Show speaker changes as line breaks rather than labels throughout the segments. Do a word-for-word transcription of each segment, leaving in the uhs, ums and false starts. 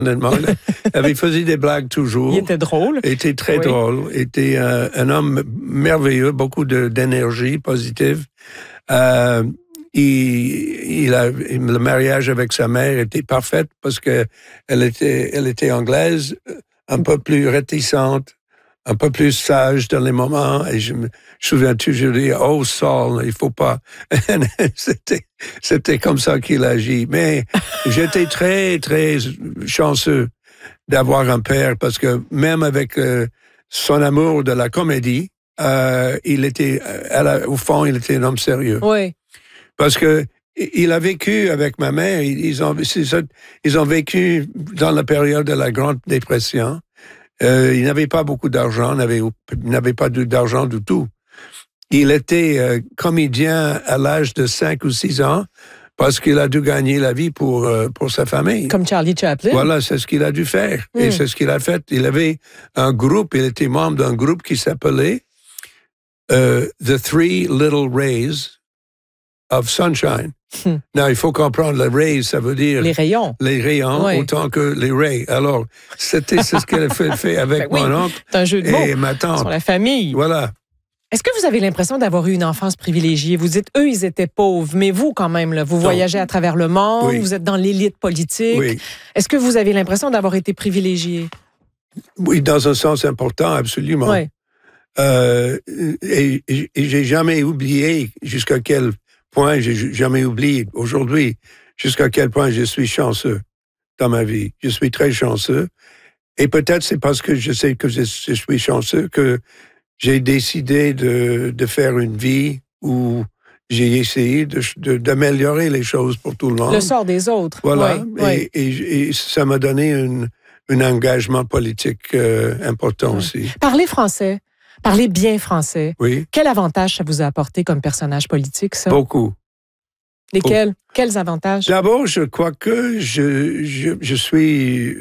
Il faisait des blagues toujours.
Il était drôle.
Il était très
oui.
drôle. Il était euh, un homme merveilleux, beaucoup de, d'énergie positive. Euh, il, il a, le mariage avec sa mère était parfait parce que elle était, elle était anglaise, un peu plus réticente, un peu plus sage dans les moments. Et je me souviens toujours dire, oh Saul, il faut pas. c'était, c'était comme ça qu'il agit. Mais j'étais très, très chanceux d'avoir un père parce que même avec euh, son amour de la comédie, euh, il était, à la, au fond, il était un homme sérieux.
Oui.
Parce que il a vécu avec ma mère, ils ont, ils ont vécu dans la période de la Grande Dépression. Euh, il n'avait pas beaucoup d'argent, n'avait, n'avait pas d'argent du tout. Il était euh, comédien à l'âge de cinq ou six ans parce qu'il a dû gagner la vie pour, euh, pour sa famille.
Comme Charlie Chaplin.
Voilà, c'est ce qu'il a dû faire. Mm. Et c'est ce qu'il a fait. Il avait un groupe, il était membre d'un groupe qui s'appelait euh, The Three Little Rays of Sunshine. Hmm. Non, il faut comprendre, les rays, ça veut dire...
Les rayons.
Les rayons,
oui.
autant que les rays. Alors, c'était c'est ce qu'elle a fait, fait avec
ben
mon
oui,
oncle
c'est un jeu de
et
mots
ma tante.
Sur la famille.
Voilà.
Est-ce que vous avez l'impression d'avoir eu une enfance privilégiée? Vous dites, eux, ils étaient pauvres, mais vous, quand même, là, vous non. voyagez à travers le monde, oui. vous êtes dans l'élite politique. Oui. Est-ce que vous avez l'impression d'avoir été privilégié?
Oui, dans un sens important, absolument.
Oui.
Euh, et, et, et j'ai jamais oublié jusqu'à quel point, j'ai jamais oublié aujourd'hui, jusqu'à quel point je suis chanceux dans ma vie. Je suis très chanceux. Et peut-être c'est parce que je sais que je, je suis chanceux que j'ai décidé de, de faire une vie où j'ai essayé de, de, d'améliorer les choses pour tout le monde.
Le sort des autres.
Voilà.
Oui,
et,
oui.
Et, et ça m'a donné une, un engagement politique euh, important oui. aussi.
Parlez français. Parlez bien français.
Oui.
Quel avantage ça vous a apporté comme personnage politique, ça?
Beaucoup.
Lesquels? Beaucoup. Quels avantages?
D'abord, je crois que je, je, je suis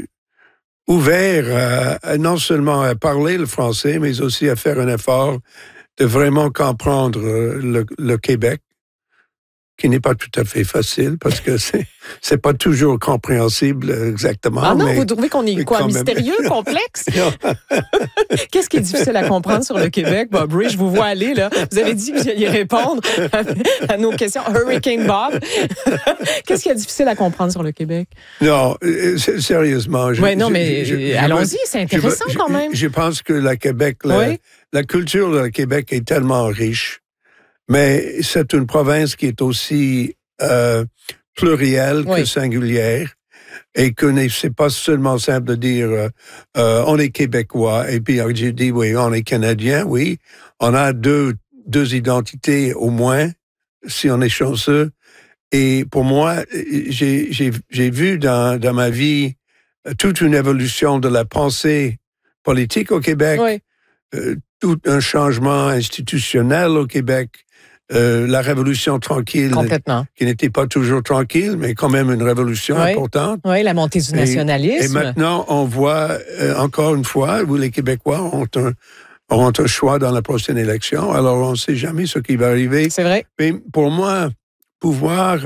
ouvert à, à non seulement à parler le français, mais aussi à faire un effort de vraiment comprendre le, le Québec, qui n'est pas tout à fait facile parce que c'est c'est pas toujours compréhensible exactement.
Ah non,
mais,
vous trouvez qu'on est quoi, mystérieux, complexe? Qu'est-ce qui est difficile à comprendre sur le Québec, Bob Ray? Je vous vois aller, là. Vous avez dit que vous alliez répondre à, à nos questions. Hurricane Bob. Qu'est-ce qui est difficile à comprendre sur le Québec?
Non, sérieusement.
Oui, non, mais je, je, allons-y, c'est intéressant
je,
quand même.
Je pense que le Québec, la, oui. la culture du Québec est tellement riche. Mais c'est une province qui est aussi euh, plurielle oui. que singulière et que c'est pas seulement simple de dire euh, euh, on est québécois et puis j'ai dit oui on est canadien, oui on a deux deux identités au moins si on est chanceux et pour moi j'ai j'ai j'ai vu dans dans ma vie toute une évolution de la pensée politique au Québec,
oui.
euh, tout un changement institutionnel au Québec. Euh, la révolution tranquille, qui n'était pas toujours tranquille, mais quand même une révolution
oui.
importante.
Oui, la montée du nationalisme.
Et, et maintenant, on voit, euh, encore une fois, où les Québécois ont un, ont un choix dans la prochaine élection. Alors, on ne sait jamais ce qui va arriver.
C'est vrai.
Mais pour moi, pouvoir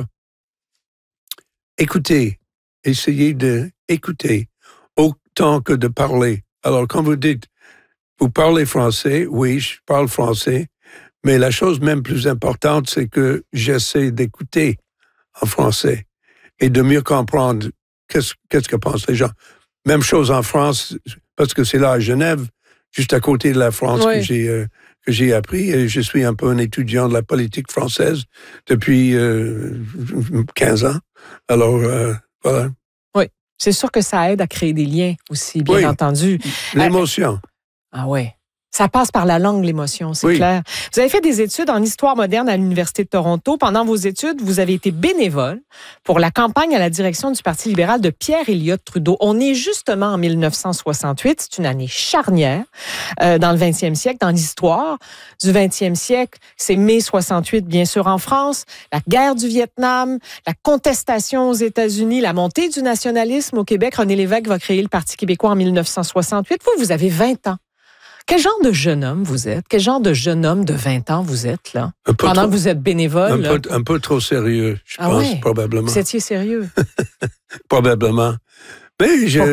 écouter, essayer d'écouter, autant que de parler. Alors, quand vous dites, vous parlez français, oui, je parle français, mais la chose même plus importante, c'est que j'essaie d'écouter en français et de mieux comprendre qu'est-ce, qu'est-ce que pensent les gens. Même chose en France, parce que c'est là à Genève, juste à côté de la France, oui. que j'ai euh, que j'ai appris. Et je suis un peu un étudiant de la politique française depuis euh, quinze ans. Alors, euh, voilà.
Oui, c'est sûr que ça aide à créer des liens aussi, bien
oui.
entendu.
L'émotion.
Ah, ah ouais. Ça passe par la langue, l'émotion, c'est
oui.
clair. Vous avez fait des études en histoire moderne à l'Université de Toronto. Pendant vos études, vous avez été bénévole pour la campagne à la direction du Parti libéral de Pierre Elliott Trudeau. On est justement en dix-neuf cent soixante-huit. C'est une année charnière euh, dans le vingtième siècle, dans l'histoire du vingtième siècle. C'est mai soixante-huit, bien sûr, en France. La guerre du Vietnam, la contestation aux États-Unis, la montée du nationalisme au Québec. René Lévesque va créer le Parti québécois en dix-neuf cent soixante-huit. Vous, vous avez vingt ans. Quel genre de jeune homme vous êtes? Quel genre de jeune homme de vingt ans vous êtes, là? Pendant
trop,
que vous êtes bénévole?
Un peu, un peu trop sérieux, je
ah
pense,
ouais?
probablement.
Vous étiez sérieux?
Probablement. Oui, je,